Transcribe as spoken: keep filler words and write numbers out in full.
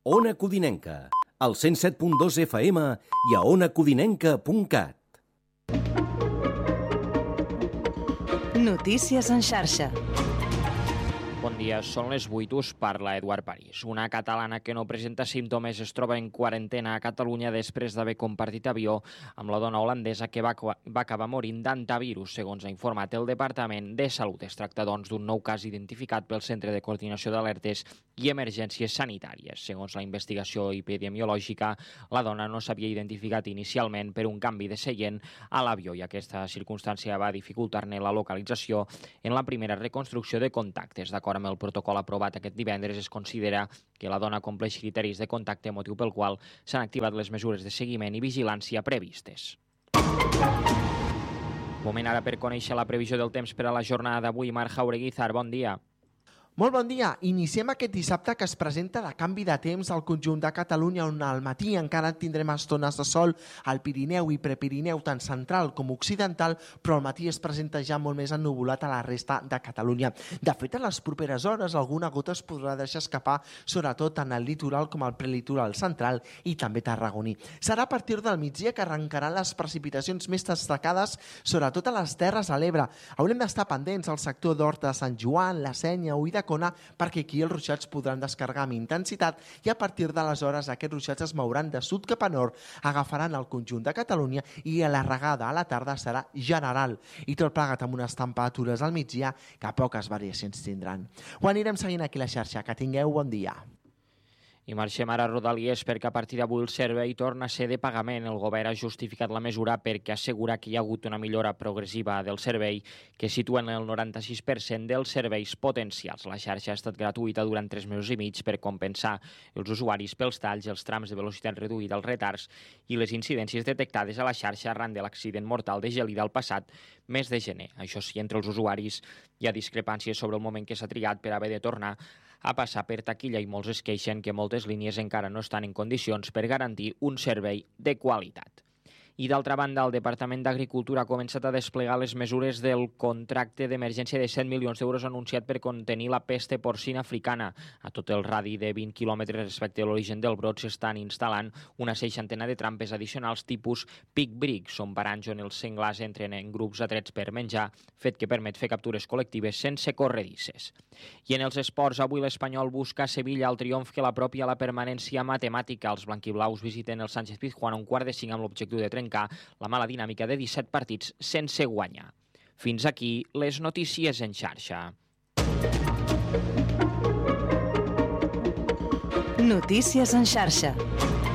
Ona Codinenca, al cent set punt dos F M i a ona codinenca punt cat. Notícies en xarxa. Bon dia, són les vuit, us parla Eduard París. Una catalana que no presenta símptomes es troba en quarantena a Catalunya després d'haver compartit avió amb la dona holandesa que va, va acabar morint d'antivirus, segons ha informat el Departament de Salut. Es tracta, doncs, d'un nou cas identificat pel Centre de Coordinació d'Alertes i Emergències Sanitàries. Segons la investigació epidemiològica, la dona no s'havia identificat inicialment per un canvi de seient a l'avió i aquesta circumstància va dificultar-ne la localització en la primera reconstrucció de contactes. D'acord amb el protocol aprovat aquest divendres, es considera que la dona compleix criteris de contacte, motiu pel qual s'han activat les mesures de seguiment i vigilància previstes. Moment ara per conèixer la previsió del temps per a la jornada d'avui. Marc Jaureguizar, bon dia. Molt bon dia. Iniciem aquest dissabte que es presenta de canvi de temps al conjunt de Catalunya, on al matí encara tindrem estones de sol al Pirineu i Prepirineu, tant central com occidental, però al matí es presenta ja molt més ennuvolat a la resta de Catalunya. De fet, en les properes hores alguna gota es podrà deixar escapar, sobretot en el litoral com el prelitoral central i també tarragoní. Serà a partir del migdia que arrencaran les precipitacions més destacades, sobretot a les Terres de l'Ebre. Haurem d'estar pendents al sector d'Horta de Sant Joan, la Sénia o de Cona, perquè aquí els ruixats podran descarregar amb intensitat i a partir d'aleshores aquests ruixats es mouran de sud cap a nord, agafaran el conjunt de Catalunya i la regada a la tarda serà general i tot plegat amb unes temperatures al migdia que poques variacions tindran. Ho anirem seguint aquí a la xarxa. Que tingueu bon dia. I marxem ara a Rodalies perquè a partir d'avui el servei torna a ser de pagament. El govern ha justificat la mesura perquè assegura que hi ha hagut una millora progressiva del servei que situa en el noranta-sis per cent dels serveis potencials. La xarxa ha estat gratuïta durant tres mesos i mig per compensar els usuaris pels talls, els trams de velocitat reduïda, els retards i les incidències detectades a la xarxa arran de l'accident mortal de Gelida el passat mes de gener. Això sí, entre els usuaris hi ha discrepàncies sobre el moment que s'ha trigat per haver de tornar a passar per taquilla i molts es queixen que moltes línies encara no estan en condicions per garantir un servei de qualitat. I d'altra banda, el Departament d'Agricultura ha començat a desplegar les mesures del contracte d'emergència de set milions d'euros anunciat per contenir la pesta porcina africana. A tot el radi de vint quilòmetres respecte a l'origen del brot s'estan instal·lant una seixantena de trampes addicionals tipus pic brick. Són paranys on els senglars entren en grups atrets per menjar, fet que permet fer captures col·lectives sense corredisses. I en els esports, avui l'Espanyol busca a Sevilla el triomf que l'apropi a la permanència matemàtica. Els blanquiblaus visiten el Sánchez Pizjuán a un quart de cinc amb l'objectiu de trencar la mala dinàmica de disset partits sense guanyar. Fins aquí les notícies en xarxa. Notícies en xarxa.